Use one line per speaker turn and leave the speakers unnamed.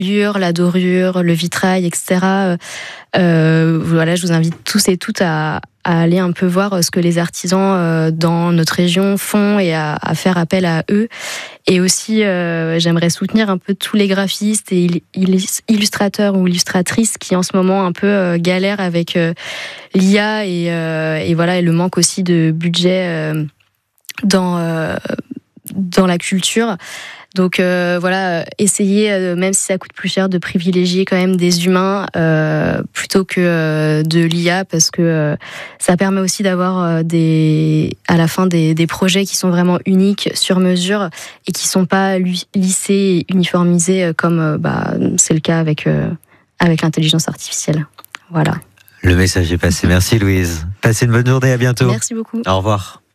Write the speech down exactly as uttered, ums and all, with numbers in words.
la dorure, le vitrail, et cetera. Euh, voilà, je vous invite tous et toutes à, à aller un peu voir ce que les artisans euh, dans notre région font et à, à faire appel à eux. Et aussi, euh, j'aimerais soutenir un peu tous les graphistes et illustrateurs ou illustratrices qui en ce moment un peu euh, galèrent avec euh, l'I A et, euh, et voilà, et le manque aussi de budget euh, dans euh, dans la culture. Donc euh, voilà, essayez, euh, même si ça coûte plus cher, de privilégier quand même des humains euh, plutôt que euh, de l'I A, parce que euh, ça permet aussi d'avoir euh, des, à la fin des, des projets qui sont vraiment uniques, sur mesure, et qui sont pas lissés et uniformisés comme euh, bah, c'est le cas avec, euh, avec l'intelligence artificielle. Voilà.
Le message est passé. Merci Louise. Passez une bonne journée, à bientôt.
Merci beaucoup.
Au revoir.